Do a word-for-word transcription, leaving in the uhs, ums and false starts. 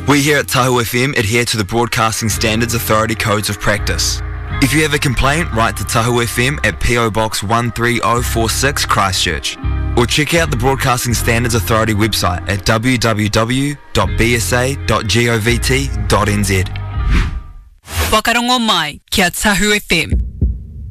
We here at Tahu F M adhere to the Broadcasting Standards Authority Codes of Practice. If you have a complaint, write to Tahu F M at P O Box one three zero four six Christchurch, or check out the Broadcasting Standards Authority website at w w w dot b s a dot govt dot n z. Wakarongo mai, kia Tahu F M.